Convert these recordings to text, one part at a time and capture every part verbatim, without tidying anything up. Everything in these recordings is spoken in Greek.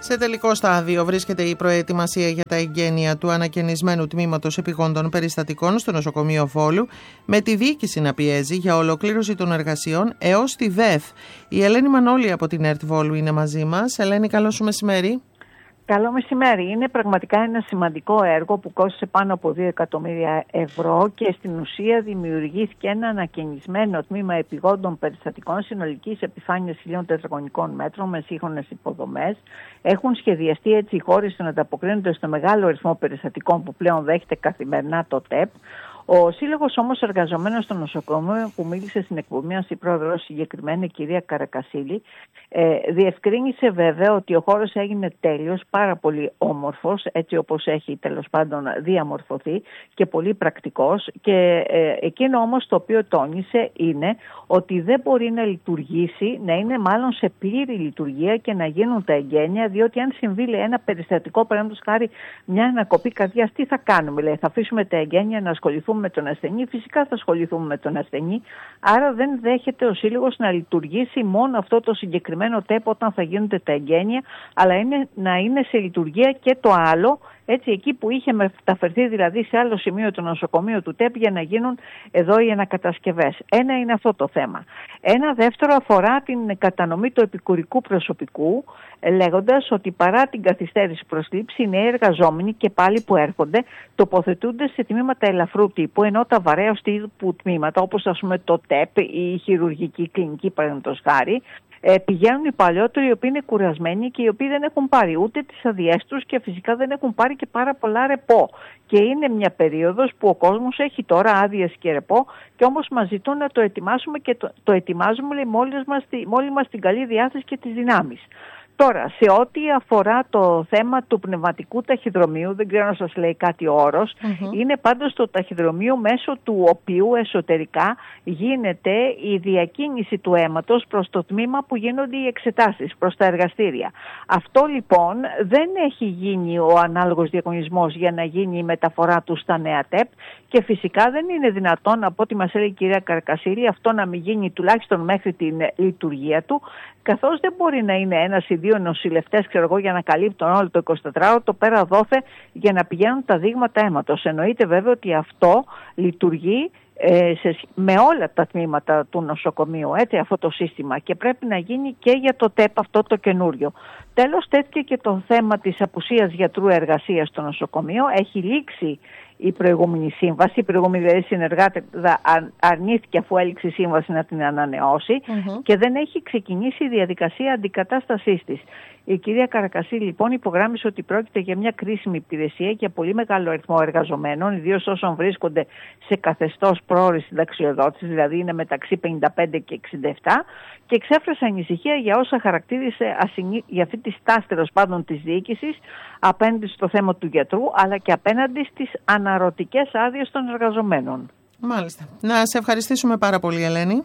Σε τελικό στάδιο βρίσκεται η προετοιμασία για τα εγγένεια του ανακαινισμένου τμήματος επιγόντων περιστατικών στο νοσοκομείο Βόλου, με τη διοίκηση να πιέζει για ολοκλήρωση των εργασιών έως τη ΔΕΘ. Η Ελένη Μανώλη από την ΕΡΤ Βόλου είναι μαζί μας. Ελένη, καλό σου μεσημέρι. Καλό μεσημέρι. Είναι πραγματικά ένα σημαντικό έργο που κόστησε πάνω από δύο εκατομμύρια ευρώ και στην ουσία δημιουργήθηκε ένα ανακαινισμένο τμήμα επιγόντων περιστατικών συνολικής επιφάνειας χιλίων τετραγωνικών μέτρων με σύγχρονες υποδομές. Έχουν σχεδιαστεί έτσι οι χώρες να ανταποκρίνονται στο μεγάλο αριθμό περιστατικών που πλέον δέχεται καθημερινά το ΤΕΠ. Ο Σύλλογος όμως εργαζομένων στο νοσοκομείο, που μίλησε στην εκπομπή μας η πρόεδρος συγκεκριμένη, η κυρία Καρακασίλη, ε, διευκρίνησε βέβαια ότι ο χώρος έγινε τέλειος, πάρα πολύ όμορφος, έτσι όπως έχει τέλος πάντων διαμορφωθεί και πολύ πρακτικός, και ε, εκείνο όμως το οποίο τόνισε είναι ότι δεν μπορεί να λειτουργήσει, να είναι μάλλον σε πλήρη λειτουργία και να γίνουν τα εγγένεια, διότι αν συμβεί λέει, ένα περιστατικό, παραδείγματος χάρη μια ανακοπή καρδιάς, τι θα κάνουμε, λέει, θα αφήσουμε τα εγγένεια να ασχοληθούμε με τον ασθενή? Φυσικά θα ασχοληθούμε με τον ασθενή. Άρα δεν δέχεται ο Σύλλογος να λειτουργήσει μόνο αυτό το συγκεκριμένο ΤΕΠ όταν θα γίνονται τα εγγένεια, αλλά είναι, να είναι σε λειτουργία και το άλλο, έτσι, εκεί που είχε μεταφερθεί δηλαδή σε άλλο σημείο το νοσοκομείο του ΤΕΠ για να γίνουν εδώ οι ανακατασκευές. Ένα είναι αυτό το θέμα. Ένα δεύτερο αφορά την κατανομή του επικουρικού προσωπικού, λέγοντας ότι παρά την καθυστέρηση προσλήψη, οι νέοι εργαζόμενοι και πάλι που έρχονται τοποθετούνται σε τμήματα ελαφρού τύπου, ενώ τα βαρέως τύπου τμήματα, όπως ας πούμε το ΤΕΠ ή η χειρουργική κλινική παραδείγματος χάρη, πηγαίνουν οι παλιότεροι, οι οποίοι είναι κουρασμένοι και οι οποίοι δεν έχουν πάρει ούτε τις αδειές τους και φυσικά δεν έχουν πάρει και πάρα πολλά ρεπό. Και είναι μια περίοδος που ο κόσμος έχει τώρα άδειες και ρεπό, και όμως μας ζητούν να το ετοιμάσουμε και το, το ετοιμάζουμε λέει, μόλις μας, μόλις μας την καλή διάθεση και τις δυνάμεις. Τώρα, σε ό,τι αφορά το θέμα του πνευματικού ταχυδρομείου, δεν ξέρω να σας λέει κάτι ο όρος, mm-hmm. είναι πάντως το ταχυδρομείο μέσω του οποίου εσωτερικά γίνεται η διακίνηση του αίματος προς το τμήμα που γίνονται οι εξετάσεις, προς τα εργαστήρια. Αυτό λοιπόν δεν έχει γίνει ο ανάλογος διαγωνισμός για να γίνει η μεταφορά του στα νέα ΤΕΠ, και φυσικά δεν είναι δυνατόν, από ό,τι μας έλεγε η κυρία Καρκασίλη, αυτό να μην γίνει τουλάχιστον μέχρι την λειτουργία του, καθώς δεν μπορεί να είναι ένας ή δύο νοσηλευτές, ξέρω εγώ, για να καλύπτουν όλο το εικοσιτετράωρο, το πέρα δόθε για να πηγαίνουν τα δείγματα αίματος. Εννοείται βέβαια ότι αυτό λειτουργεί ε, σε, με όλα τα τμήματα του νοσοκομείου, έτσι, αυτό το σύστημα, και πρέπει να γίνει και για το ΤΕΠ αυτό το καινούριο. Τέλος, τέτοιο και το θέμα της απουσίας γιατρού εργασίας στο νοσοκομείο. Έχει λήξει η προηγούμενη σύμβαση, η προηγούμενη δηλαδή συνεργάτη αρνήθηκε αφού έληξε η σύμβαση να την ανανεώσει mm-hmm. και δεν έχει ξεκινήσει η διαδικασία αντικατάστασής της. Η κυρία Καρακασίλη λοιπόν υπογράμμισε ότι πρόκειται για μια κρίσιμη υπηρεσία για πολύ μεγάλο αριθμό εργαζομένων, ιδίως όσων βρίσκονται σε καθεστώς πρόωρης συνταξιοδότησης, δηλαδή είναι μεταξύ πενήντα πέντε και εξήντα επτά, και εξέφρασε ανησυχία για όσα χαρακτήρισε ασυνή... για αυτή τη στάση τέλος πάντων της διοίκησης απέναντι στο θέμα του γιατρού, αλλά και απέναντι στις αναρωτικές άδειες των εργαζομένων. Μάλιστα. Να σε ευχαριστήσουμε πάρα πολύ, Ελένη.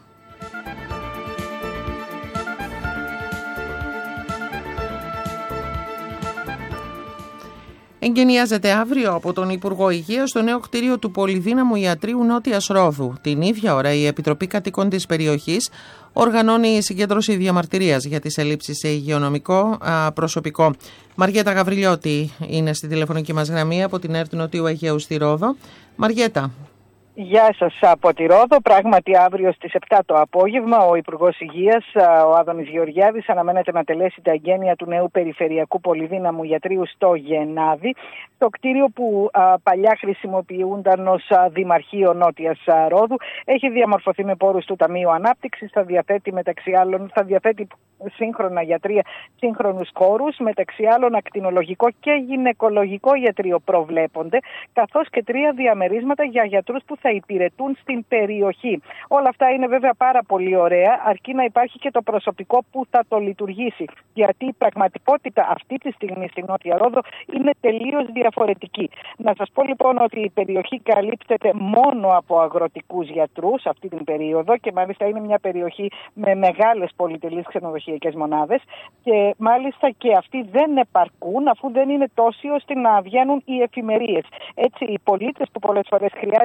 Εγκαινιάζεται αύριο από τον Υπουργό Υγείας στο νέο κτίριο του πολυδύναμου ιατρείου Νότιας Ρόδου. Την ίδια ώρα η Επιτροπή Κατοικών της περιοχής οργανώνει συγκέντρωση διαμαρτυρίας για τις ελλείψεις σε υγειονομικό α, προσωπικό. Μαριέτα Γαβριλιώτη είναι στη τηλεφωνική μας γραμμή από την ΕΡΤ Νοτιού Αιγαίου στη Ρόδο. Μαριέτα. Γεια σας από τη Ρόδο. Πράγματι αύριο στις επτά το απόγευμα ο Υπουργός Υγείας, ο Άδωνης Γεωργιάδης, αναμένεται να τελέσει τα εγγένεια του νέου περιφερειακού πολυδύναμου ιατρείου στο Γενάδη, το κτίριο που α, παλιά χρησιμοποιούνταν ως α, Δημαρχείο Νότιας α, Ρόδου. Έχει διαμορφωθεί με πόρους του Ταμείου Ανάπτυξης, θα διαθέτει μεταξύ άλλων θα διαθέτει σύγχρονα γιατρία, σύγχρονους χώρους, μεταξύ άλλων ακτινολογικό και γυναικολογικό ιατρείο προβλέπονται, καθώς και τρία διαμερίσματα για γιατρούς που θα υπηρετούν στην περιοχή. Όλα αυτά είναι βέβαια πάρα πολύ ωραία, αρκεί να υπάρχει και το προσωπικό που θα το λειτουργήσει. Γιατί η πραγματικότητα αυτή τη στιγμή στην Νότια Ρόδο είναι τελείως διαφορετική. Να σας πω λοιπόν ότι η περιοχή καλύπτεται μόνο από αγροτικούς γιατρούς αυτή την περίοδο, και μάλιστα είναι μια περιοχή με μεγάλες πολυτελείς ξενοδοχειακές μονάδες, και μάλιστα και αυτοί δεν επαρκούν αφού δεν είναι τόσοι ώστε να βγαίνουν οι εφημερίες. Έτσι οι πολίτες που πολλές φορές χρειάζεται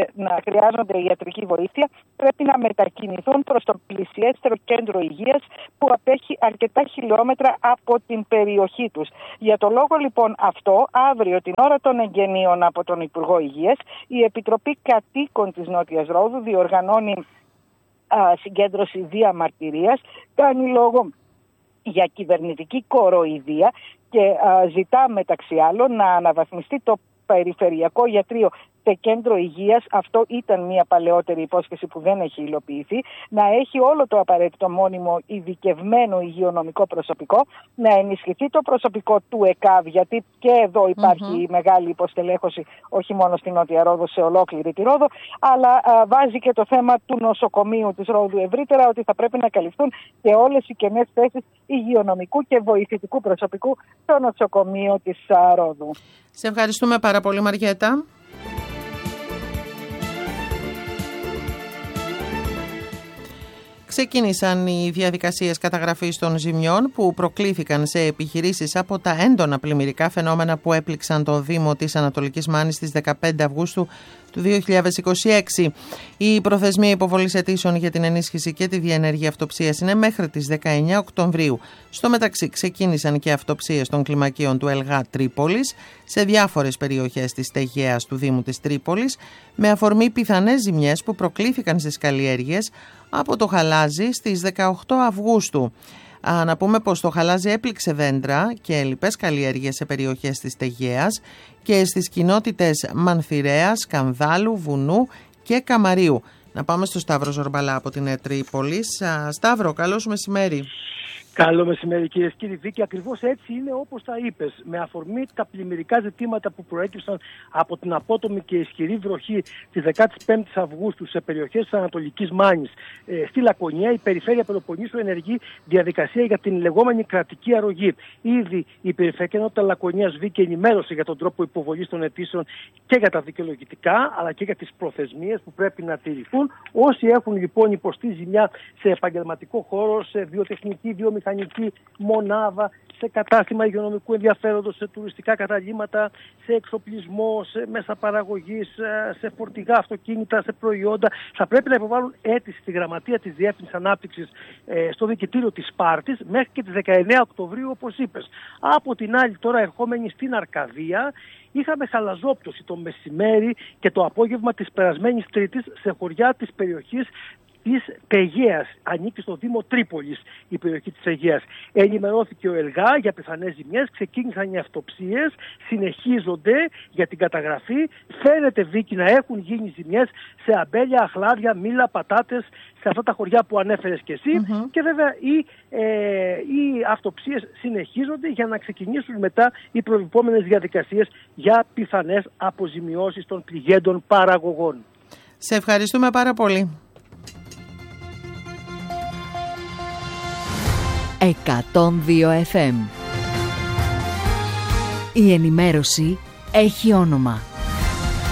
να χρειάζονται ιατρική βοήθεια πρέπει να μετακινηθούν προς το πλησιέστερο κέντρο υγείας που απέχει αρκετά χιλιόμετρα από την περιοχή τους. Για το λόγο λοιπόν αυτό, αύριο την ώρα των εγγενείων από τον Υπουργό Υγείας, η Επιτροπή Κατοίκων της Νότιας Ρόδου διοργανώνει α, συγκέντρωση διαμαρτυρίας, κάνει λόγο για κυβερνητική κοροϊδία και α, ζητά μεταξύ άλλων να αναβαθμιστεί το περιφερειακό ιατρείο σε κέντρο υγείας. Αυτό ήταν μια παλαιότερη υπόσχεση που δεν έχει υλοποιηθεί. Να έχει όλο το απαραίτητο μόνιμο ειδικευμένο υγειονομικό προσωπικό, να ενισχυθεί το προσωπικό του ΕΚΑΒ, γιατί και εδώ υπάρχει mm-hmm. μεγάλη υποστελέχωση, όχι μόνο στην Νότια Ρόδο, σε ολόκληρη τη Ρόδο, αλλά α, βάζει και το θέμα του νοσοκομείου της Ρόδου ευρύτερα, ότι θα πρέπει να καλυφθούν και όλες οι κενές θέσεις υγειονομικού και βοηθητικού προσωπικού στο νοσοκομείο της α, Ρόδου. Σε ευχαριστούμε πάρα πολύ, Μαριέτα. Ξεκίνησαν οι διαδικασίες καταγραφής των ζημιών που προκλήθηκαν σε επιχειρήσεις από τα έντονα πλημμυρικά φαινόμενα που έπληξαν το Δήμο της Ανατολικής Μάνης στις δεκαπέντε Αυγούστου του δύο χιλιάδες είκοσι έξι. Η προθεσμία υποβολής αιτήσεων για την ενίσχυση και τη διενέργεια αυτοψίας είναι μέχρι τις δεκαεννέα Οκτωβρίου. Στο μεταξύ ξεκίνησαν και αυτοψίες των κλιμακίων του ΕΛΓΑ Τρίπολης σε διάφορες περιοχές της Τεγέας του Δήμου της Τρίπολης, με αφορμή πιθανές ζημιές που προκλήθηκαν στις καλλιέργειες από το χαλάζι στις δεκαοκτώ Αυγούστου. Α, να πούμε πως το χαλάζι έπληξε δέντρα και λοιπές καλλιέργειες σε περιοχές της Τεγέας και στις κοινότητες Μανθηρέας, Κανδάλου, Βουνού και Καμαρίου. Να πάμε στο Σταύρο Ζορμπαλά από την Τρίπολη. Σταύρο, καλώς μεσημέρι. Καλό μεσημέρι, κυρίες και κύριοι. Βίκη, ακριβώς έτσι είναι όπως τα είπες. Με αφορμή τα πλημμυρικά ζητήματα που προέκυψαν από την απότομη και ισχυρή βροχή της δεκαπέντε Αυγούστου σε περιοχές της Ανατολικής Μάνης, ε, στη Λακωνία, η Περιφέρεια Πελοποννήσου ενεργεί διαδικασία για την λεγόμενη κρατική αρρωγή. Ήδη η Περιφερειακή Ενότητα Λακωνίας, Βίκη, ενημέρωσε για τον τρόπο υποβολής των αιτήσεων και για τα δικαιολογητικά, αλλά και για τις προθεσμίες που πρέπει να τηρηθούν. Όσοι έχουν λοιπόν υποστεί ζημιά σε επαγγελματικό χώρο, σε βιοτεχνική, βιομηχανική, μηχανική μονάδα, σε κατάστημα υγειονομικού ενδιαφέροντος, σε τουριστικά καταλύματα, σε εξοπλισμό, σε μέσα παραγωγής, σε φορτηγά αυτοκίνητα, σε προϊόντα, θα πρέπει να υποβάλουν αίτηση στη Γραμματεία της Διεύθυνσης Ανάπτυξης ε, στο Διοικητήριο της Σπάρτης μέχρι και τις δεκαεννέα Οκτωβρίου, όπως είπες. Από την άλλη, τώρα ερχόμενοι στην Αρκαδία, είχαμε χαλαζόπτωση το μεσημέρι και το απόγευμα της περασμένης Τρίτης σε χωριά της περιοχής της Αιγαίας. Ανήκει στο Δήμο Τρίπολης η περιοχή της Αιγαίας. Ενημερώθηκε ο ΕΛΓΑ για πιθανές ζημιές, ξεκίνησαν οι αυτοψίες, συνεχίζονται για την καταγραφή. Φαίνεται, Βίκη, να έχουν γίνει ζημιές σε αμπέλια, αχλάδια, μήλα, πατάτες, σε αυτά τα χωριά που ανέφερες και εσύ. Mm-hmm. Και βέβαια οι, ε, οι αυτοψίες συνεχίζονται για να ξεκινήσουν μετά οι προβλεπόμενες διαδικασίες για πιθανές αποζημιώσεις των πληγέντων παραγωγών. Σε ευχαριστούμε πάρα πολύ. εκατόν δύο εφ εμ. Η ενημέρωση έχει όνομα.